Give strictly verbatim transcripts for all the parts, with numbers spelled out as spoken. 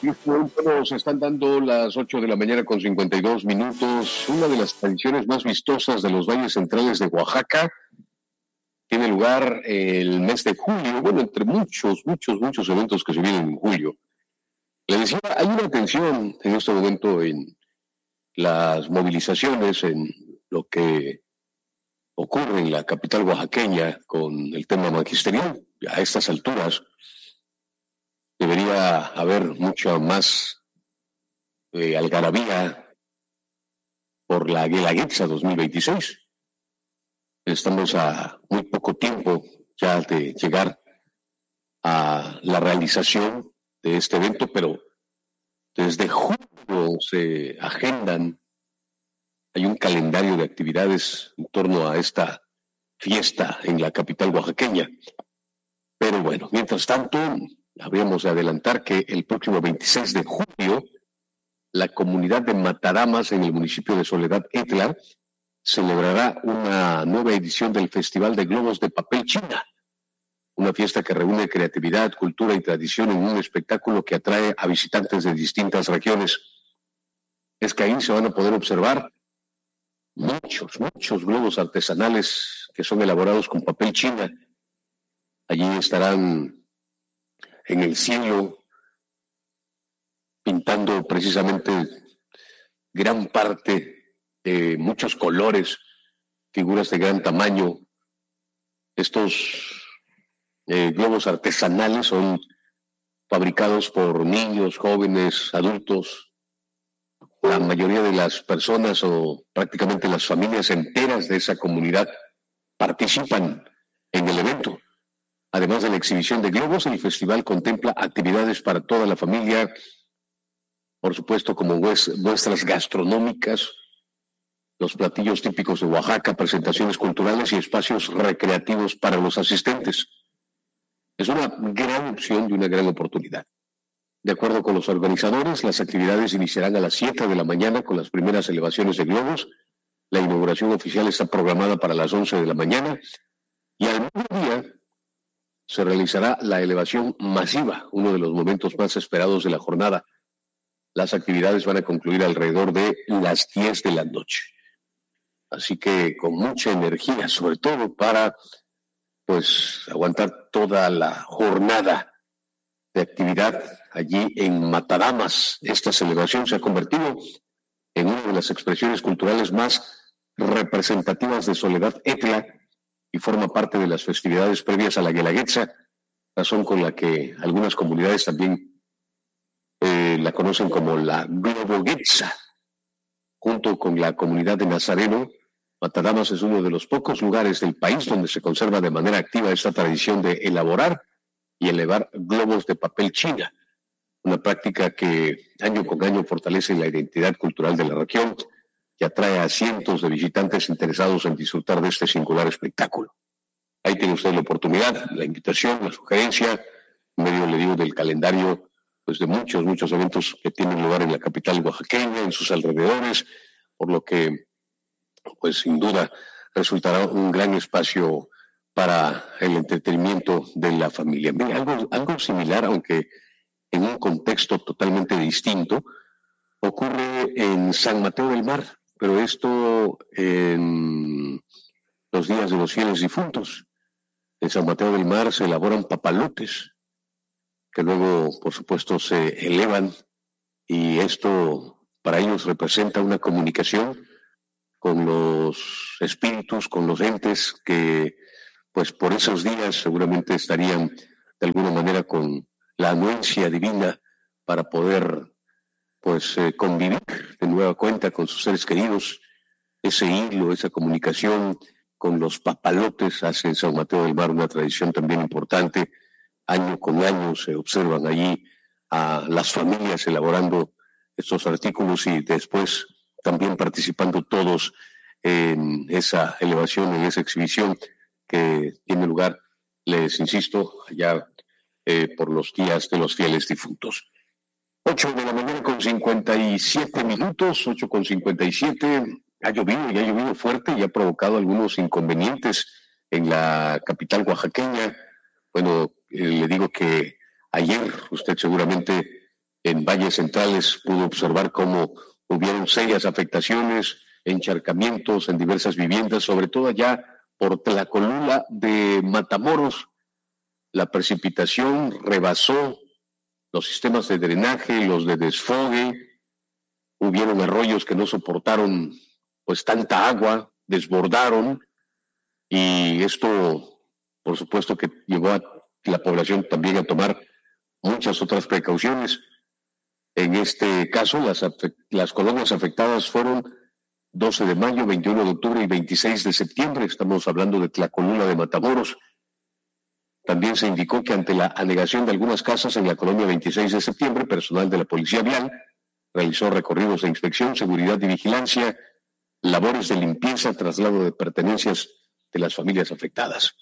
Bueno, se están dando las ocho de la mañana con cincuenta y dos minutos. Una de las tradiciones más vistosas de los valles centrales de Oaxaca tiene lugar el mes de julio, bueno, entre muchos, muchos, muchos eventos que se vienen en julio. Le decía, hay una tensión en este momento en las movilizaciones, en lo que ocurre en la capital oaxaqueña con el tema magisterial. A estas alturas debería haber mucha más eh, algarabía por la Guelaguetza dos mil veintiséis. Estamos a muy poco tiempo ya de llegar a la realización de este evento, pero desde julio se agendan, hay un calendario de actividades en torno a esta fiesta en la capital oaxaqueña. Pero bueno, mientras tanto, habríamos de adelantar que el próximo veintiséis de julio, la comunidad de Matadamas en el municipio de Soledad Etla celebrará una nueva edición del Festival de Globos de Papel China, una fiesta que reúne creatividad, cultura y tradición en un espectáculo que atrae a visitantes de distintas regiones. Es que ahí se van a poder observar muchos, muchos globos artesanales que son elaborados con papel china. Allí estarán en el cielo pintando precisamente gran parte de muchos colores, figuras de gran tamaño. Estos eh, globos artesanales son fabricados por niños, jóvenes, adultos. La mayoría de las personas o prácticamente las familias enteras de esa comunidad participan en el evento. Además de la exhibición de globos, el festival contempla actividades para toda la familia, por supuesto como muestras gastronómicas, los platillos típicos de Oaxaca, presentaciones culturales y espacios recreativos para los asistentes. Es una gran opción y una gran oportunidad. De acuerdo con los organizadores, las actividades iniciarán a las siete de la mañana con las primeras elevaciones de globos. La inauguración oficial está programada para las once de la mañana y al mediodía se realizará la elevación masiva, uno de los momentos más esperados de la jornada. Las actividades van a concluir alrededor de las diez de la noche. Así que con mucha energía, sobre todo para pues aguantar toda la jornada de actividad allí en Matadamas. Esta celebración se ha convertido en una de las expresiones culturales más representativas de Soledad Etla y forma parte de las festividades previas a la Guelaguetza, razón con la que algunas comunidades también eh, la conocen como la Globoguetza. Junto con la comunidad de Nazareno, Matadamas es uno de los pocos lugares del país donde se conserva de manera activa esta tradición de elaborar y elevar globos de papel china, una práctica que año con año fortalece la identidad cultural de la región y atrae a cientos de visitantes interesados en disfrutar de este singular espectáculo. Ahí tiene usted la oportunidad, la invitación, la sugerencia, en medio, le digo, del calendario pues de muchos, muchos eventos que tienen lugar en la capital oaxaqueña, en sus alrededores, por lo que pues sin duda resultará un gran espacio para el entretenimiento de la familia. Mira, algo, algo similar, aunque en un contexto totalmente distinto, ocurre en San Mateo del Mar, pero esto en los días de los fieles difuntos. En San Mateo del Mar se elaboran papalotes, que luego, por supuesto, se elevan, y esto para ellos representa una comunicación con los espíritus, con los entes que pues por esos días seguramente estarían de alguna manera con la anuencia divina para poder pues eh, convivir de nueva cuenta con sus seres queridos. Ese hilo, esa comunicación con los papalotes hace en San Mateo del Mar una tradición también importante. Año con año se observan allí a las familias elaborando estos artículos y después también participando todos en esa elevación, en esa exhibición que tiene lugar, les insisto, allá eh, por los días de los fieles difuntos. ocho de la mañana con cincuenta y siete minutos, ocho con cincuenta y siete. Ha llovido y ha llovido fuerte y ha provocado algunos inconvenientes en la capital oaxaqueña. Bueno, eh, le digo que ayer usted seguramente en valles centrales pudo observar cómo hubieron serias afectaciones, encharcamientos en diversas viviendas, sobre todo allá por Tlacolula de Matamoros. La precipitación rebasó los sistemas de drenaje, los de desfogue. Hubieron arroyos que no soportaron pues tanta agua, desbordaron, y esto, por supuesto, que llevó a la población también a tomar muchas otras precauciones. En este caso, las, las colonias afectadas fueron doce de mayo, veintiuno de octubre y veintiséis de septiembre. Estamos hablando de Tlacolula de Matamoros. También se indicó que ante la anegación de algunas casas en la colonia veintiséis de septiembre, personal de la Policía Vial realizó recorridos de inspección, seguridad y vigilancia, labores de limpieza, traslado de pertenencias de las familias afectadas.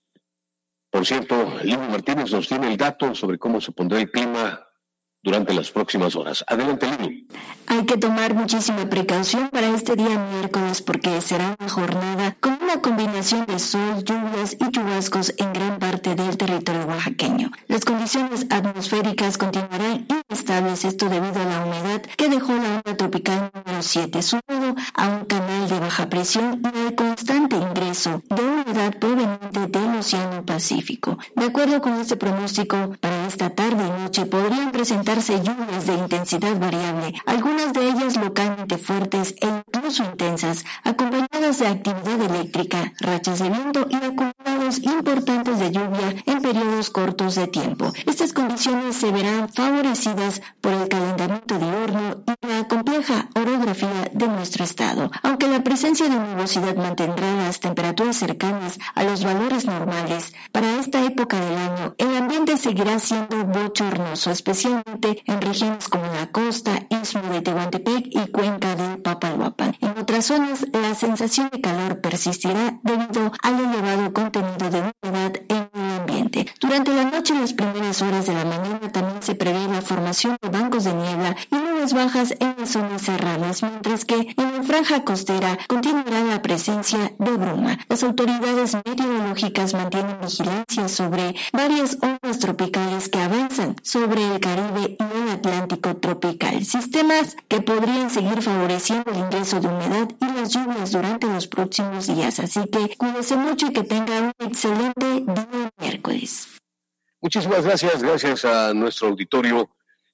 Por cierto, Lino Martínez nos tiene el dato sobre cómo se pondrá el clima durante las próximas horas. Adelante, Lili. Hay que tomar muchísima precaución para este día miércoles porque será una jornada con una combinación de sol, lluvias y chubascos en gran parte del territorio oaxaqueño. Las condiciones atmosféricas continuarán inestables, esto debido a la humedad que dejó la onda tropical número siete, sumado a un canal de baja presión y al constante ingreso de humedad proveniente del Océano Pacífico. De acuerdo con este pronóstico, para esta tarde y noche podrían presentar lluvias de intensidad variable, algunas de ellas localmente fuertes e incluso intensas, acompañadas de actividad eléctrica, rachas de viento y acumulados importantes de lluvia en periodos cortos de tiempo. Estas condiciones se verán favorecidas por el calentamiento diurno y la compleja orografía de nuestro estado. Aunque la presencia de nubosidad mantendrá las temperaturas cercanas a los valores normales, para esta época del año el ambiente seguirá siendo bochornoso, especialmente en regiones como la costa, Istmo de Tehuantepec y Cuenca del Papaloapan. En otras zonas, la sensación de calor persistirá debido al elevado contenido de humedad en el ambiente. Durante la noche y las primeras horas de la mañana también se prevé la formación de bancos de niebla y nubes bajas en las zonas serranas, mientras que en la franja costera continuará la presencia de bruma. Las autoridades meteorológicas mantienen vigilancia sobre varias ondas tropicales que avanzan sobre el Caribe y el Atlántico tropical, sistemas que podrían seguir favoreciendo el ingreso de humedad y las lluvias durante los próximos días. Así que cuídese mucho y que tenga un excelente día miércoles. Muchísimas gracias, gracias a nuestro auditorio.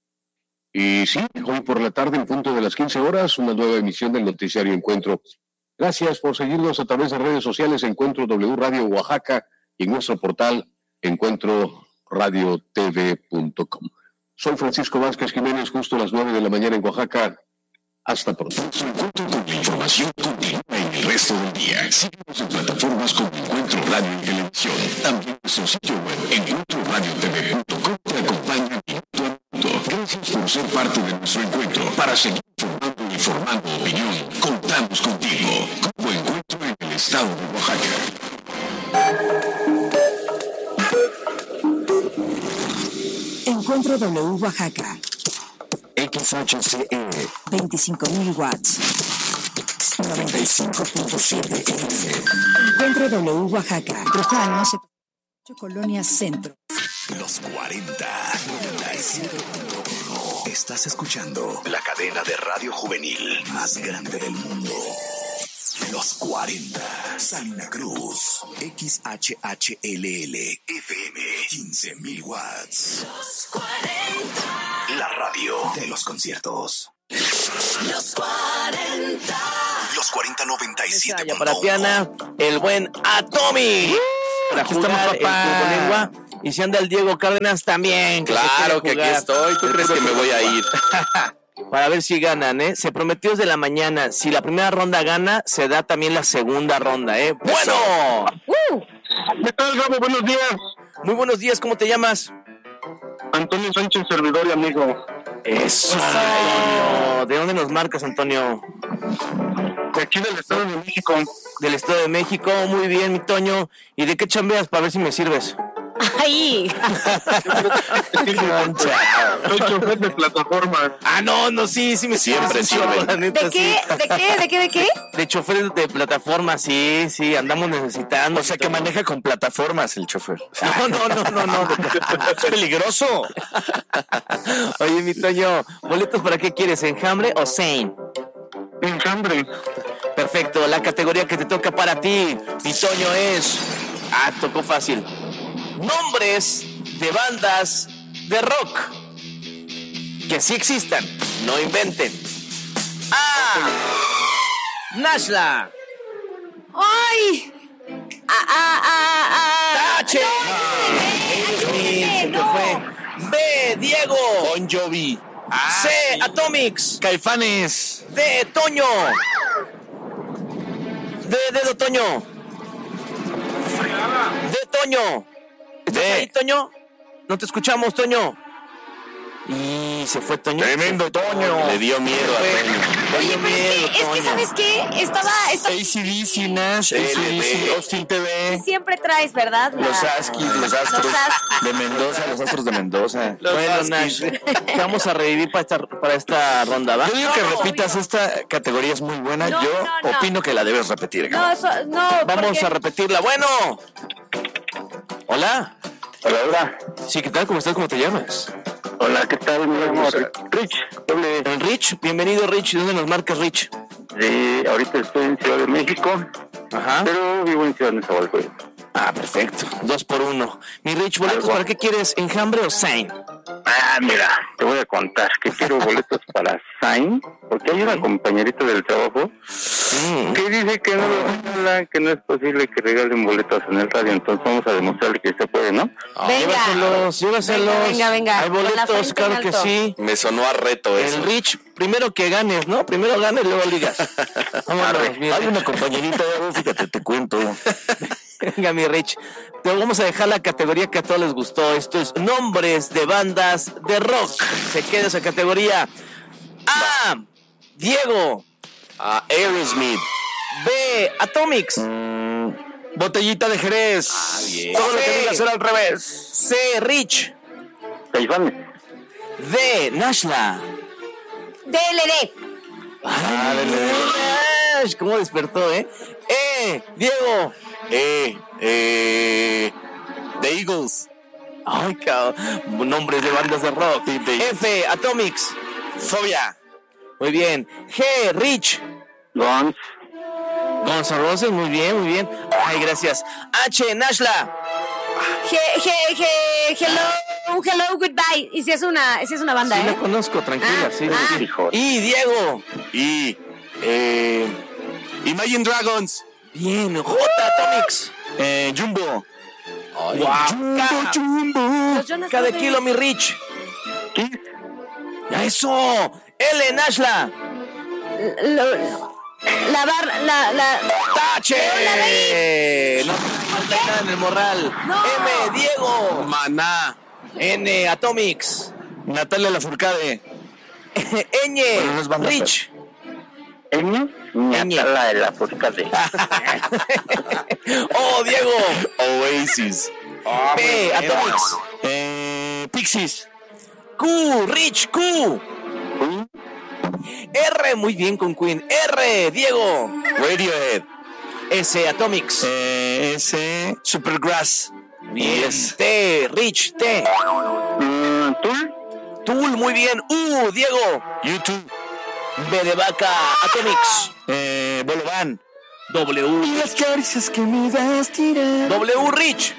Y sí, hoy por la tarde, en punto de las quince horas, una nueva emisión del Noticiario Encuentro. Gracias por seguirnos a través de redes sociales, Encuentro W Radio Oaxaca, y en nuestro portal encuentro radio t v punto com. Soy Francisco Vázquez Jiménez, justo a las nueve de la mañana en Oaxaca. Hasta pronto. Nuestro encuentro con la información continúa en el resto del día. Síguenos en plataformas como Encuentro Radio y Televisión. También nuestro sitio web, encuentro radio t v punto com, te acompaña minuto a minuto. Gracias por ser parte de nuestro encuentro. Para seguir informando y formando opinión, contamos contigo. Como Encuentro en el estado de Oaxaca. Encuentro W Oaxaca. X H C E veinticinco mil watts. noventa y cinco punto siete F M. Encuentro W Oaxaca. Trujano, Colonia Centro. Los cuarenta, noventa y siete punto uno. Estás escuchando la cadena de radio juvenil más grande del mundo. Los cuarenta, Salina Cruz, X H H L L, F M, quince mil watts. Los cuarenta, la radio de los conciertos. Los cuarenta, los cuarenta noventa y siete punto uno. Para Tiana, el buen Atomi. Para Aquí jugar estamos, el papá. Turbolengua. Y si anda el Diego Cárdenas también. Claro que aquí estoy. ¿Tú crees que me voy a ir? Para ver si ganan, ¿eh? Se prometió desde la mañana. Si la primera ronda gana, se da también la segunda ronda, ¿eh? ¡Bueno! Uh. ¿Qué tal, Gabo? Buenos días. Muy buenos días, ¿cómo te llamas? Antonio Sánchez, servidor y amigo. Eso. Antonio. ¿De dónde nos marcas, Antonio? De aquí del Estado de México. Del Estado de México, muy bien, mi Toño. ¿Y de qué chambeas para ver si me sirves? ¡Ay! Soy chofer de plataforma. Ah, no, no, sí, sí me Siempre, siempre. ¿De qué? ¿De qué? ¿De qué? ¿De qué? De chofer de plataforma, sí, sí, andamos necesitando. O sea, que maneja con plataformas el chofer. No, no, no, no, no. Es peligroso. Oye, mi Toño, ¿boletos para qué quieres? ¿Enjambre o Zane? Enjambre. Perfecto, la categoría que te toca para ti, mi Toño, es... Ah, tocó fácil. Nombres de bandas de rock que sí existan, no inventen. A. Nashla. ¡Ay! ¡Ah, ah, ah, ah! H. Aerosmith, se te fue. B. Diego. Bon Jovi. C. Atomics. Caifanes. D. Toño. D. Dedo Toño. D. Toño. ¿Estás D. ahí, Toño? No te escuchamos, Toño. Y se fue Toño. Tremendo Toño. Le dio miedo a Toño. Le Oye, dio pero es miedo, que, es que Toño. ¿sabes qué? Estaba... estaba... A C D C, Nash, A C D C, Austin T V. Siempre traes, ¿verdad? La- Los Askis, los Astros Los Askis. de Mendoza, los Astros de Mendoza. Bueno, Nash, te vamos a revivir para esta, para esta ronda, ¿va? Yo digo que No, repitas obvio. esta categoría, es muy buena. No, Yo no, no. opino que la debes repetir. No, cabrón. eso, no. Vamos porque- a repetirla. Bueno. Hola. Hola, hola. Sí, ¿qué tal? ¿Cómo estás? ¿Cómo te llamas? Hola, ¿qué tal? Me llamo Rich. Doble. El Rich. Bienvenido, Rich. ¿De dónde nos marcas, Rich? Sí, ahorita estoy en Ciudad de México, Ajá. pero vivo en Ciudad de Nezahualcóyotl. Ah, perfecto. Dos por uno. Mi Rich, ¿boletos para qué quieres? ¿Enjambre o Zane? Ah, mira, te voy a contar que quiero boletos para Zayn, porque hay una compañerita del trabajo Mm. que dice que no lo regalan, que no es posible que regalen boletos en el radio, entonces vamos a demostrarle que se puede, ¿no? Venga. Llévaselos, llévaselos. Venga, venga, venga. Hay Con la boletos, frente claro en que alto. sí. Me sonó a reto eso. El Rich, primero que ganes, ¿no? Primero ganes, luego ligas. Vámonos, mi Hay Rich. una compañerita, fíjate, te cuento. Venga, mi Rich. Te vamos a dejar la categoría que a todos les gustó. Esto es nombres de bandas de rock. Se queda esa categoría. A. Diego. A Aerosmith. B. Atomics. Botellita de Jerez. Ah, bien. Todo lo que Sí. digas era al revés. C. Rich. Caifanes. D. Nashla. D L D. Ah, dele, dele. Nash, ¿cómo despertó, eh? E. Diego. Eh, eh, The Eagles. Ay, cabrón. Nombres de bandas de rock. F. Atomics. Fobia. Muy bien. G. Rich. Guns. Guns N' Roses, muy bien, muy bien. Ay, gracias. H. Nashla. G, G, G, hello, hello, goodbye. Y si es una, si es una banda, Sí, la ¿eh? conozco, tranquila, Ah, sí, ah. sí, sí. Hijo. Y Diego. Y, eh, Imagine Dragons. Bien. J. Atomics. Eh, Jumbo. Wow. K. Jumbo. Los Jonas Cada Brothers. kilo, mi Rich. Kiss. Eso. L. Nashla. Lo- La barra, la, la. Tache. Hola, No falta nada en el morral. No. M. Diego. Maná. N. Atomics. Natalia Lafourcade. Ñ. Bueno, no es banda, Rich. Ñ. Ñ. La de la fosca de. Oh, Diego. Oasis. P. Atomics. Eh, Pixies. Q. Rich. Q. R. Muy bien con Queen. R. Diego. Radiohead. S. Atomics. Eh, S. Supergrass. Bien. Yes. T. Rich. T. Mm, ¿Tool? Tool. Muy bien. U. Diego. YouTube. B de vaca. Atomics. Eh, Bolovan. W. Y las caricias que me das tirar. W. Rich.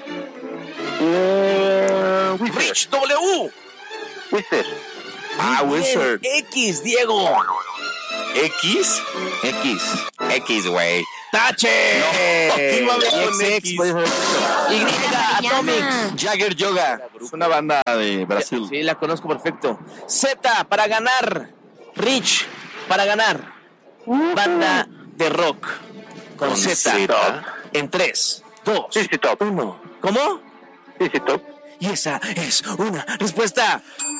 Eh, Wizard. Rich. W. Wizard. Ah, Wizard. X. Diego. X. X. X, güey. Tache. No, ¿qué iba a ver con Y, X? puedes haber dicho. Y. Atomics. Jagger Yoga. Es una banda de Brasil. Sí, la conozco perfecto. Z para ganar. Rich para ganar. Banda de rock con, Con Z. Z. En tres, dos, Sí, sí, top. uno. ¿Cómo? Sí, sí, top. Y esa es una respuesta.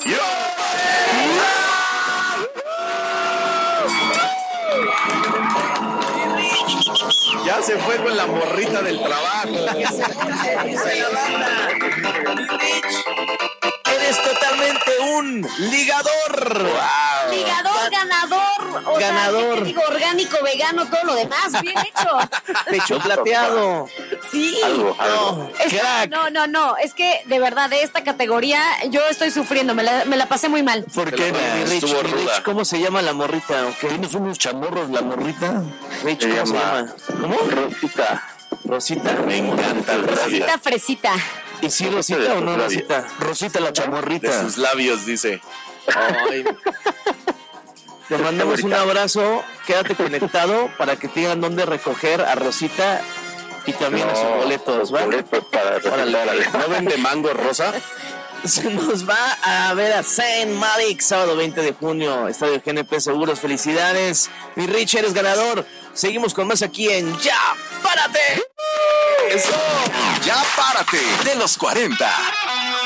Ya se fue con la morrita del trabajo. Esa es la banda. Rich, eres totalmente un un ligador. Wow. Ligador, ganador. O ganador. Sea, ¿qué te digo? Orgánico, vegano, todo lo demás. Bien hecho. Pecho plateado. Sí. Algo, algo. Es que, no, no, no. Es que de verdad, de esta categoría yo estoy sufriendo. Me la, me la pasé muy mal. ¿Por qué, mi Rich, mi Rich? ¿Cómo se llama la morrita? ¿Okay? ¿Tienes unos chamorros, la morrita? Rich, Se ¿cómo se llama llama? ¿Cómo? Rosita. Rosita. Me encanta el Rosita fresita. ¿Y si Rosita o no Rosita? Rosita la chamorrita. De sus labios, dice. Ay. Te mandamos un abrazo. Quédate conectado para que te digan dónde recoger a Rosita y también no, a sus boletos, ¿va? Boletos para Órale. ¿No vende mango rosa? Se nos va a ver a Saint Malik, sábado veinte de junio, Estadio G N P Seguros. Felicidades, mi Rich, eres ganador. Seguimos con más aquí en Ya Párate. Eso, Ya Párate, de los cuarenta.